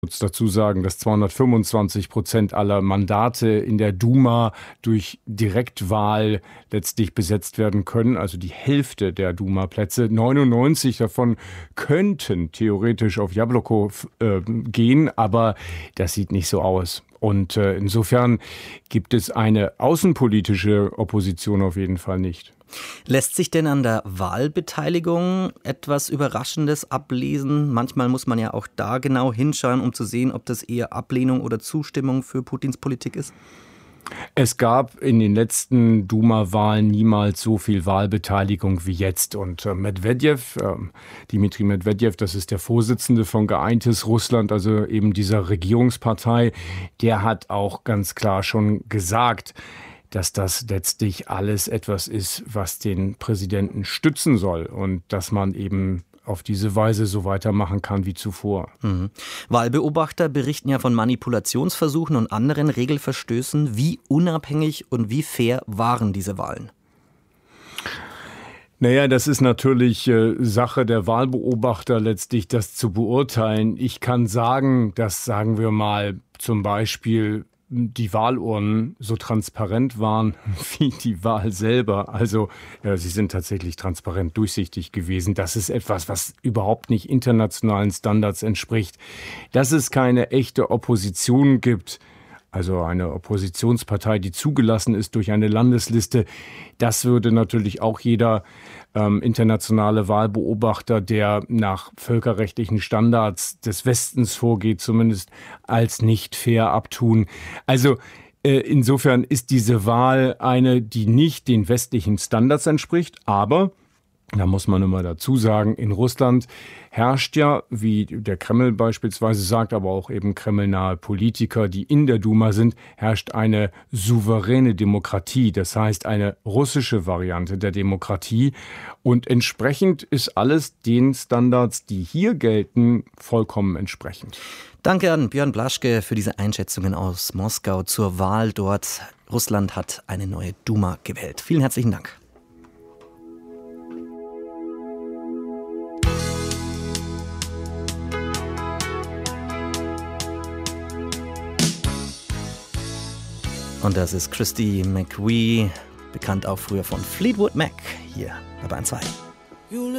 muss dazu sagen, dass 225% aller Mandate in der Duma durch Direktwahl letztlich besetzt werden können, also die Hälfte der Duma-Plätze. 99 davon könnten theoretisch auf Jabloko gehen, aber das sieht nicht so aus. Und insofern gibt es eine außenpolitische Opposition auf jeden Fall nicht. Lässt sich denn an der Wahlbeteiligung etwas Überraschendes ablesen? Manchmal muss man ja auch da genau hinschauen, um zu sehen, ob das eher Ablehnung oder Zustimmung für Putins Politik ist. Es gab in den letzten Duma-Wahlen niemals so viel Wahlbeteiligung wie jetzt. Und Dmitri Medvedev, das ist der Vorsitzende von Geeintes Russland, also eben dieser Regierungspartei, der hat auch ganz klar schon gesagt, dass das letztlich alles etwas ist, was den Präsidenten stützen soll und dass man eben auf diese Weise so weitermachen kann wie zuvor. Wahlbeobachter berichten ja von Manipulationsversuchen und anderen Regelverstößen. Wie unabhängig und wie fair waren diese Wahlen? Naja, das ist natürlich Sache der Wahlbeobachter letztlich, das zu beurteilen. Ich kann sagen, dass, sagen wir mal, zum Beispiel die Wahlurnen so transparent waren wie die Wahl selber. Also sie sind tatsächlich transparent durchsichtig gewesen. Das ist etwas, was überhaupt nicht internationalen Standards entspricht. Dass es keine echte Opposition gibt, also eine Oppositionspartei, die zugelassen ist durch eine Landesliste, das würde natürlich auch jeder internationale Wahlbeobachter, der nach völkerrechtlichen Standards des Westens vorgeht, zumindest als nicht fair abtun. Also insofern ist diese Wahl eine, die nicht den westlichen Standards entspricht, aber da muss man immer dazu sagen, in Russland herrscht ja, wie der Kreml beispielsweise sagt, aber auch eben kremlnahe Politiker, die in der Duma sind, herrscht eine souveräne Demokratie. Das heißt, eine russische Variante der Demokratie. Und entsprechend ist alles den Standards, die hier gelten, vollkommen entsprechend. Danke an Björn Blaschke für diese Einschätzungen aus Moskau zur Wahl dort. Russland hat eine neue Duma gewählt. Vielen herzlichen Dank. Und das ist Christy McVie, bekannt auch früher von Fleetwood Mac, hier bei Bayern 2.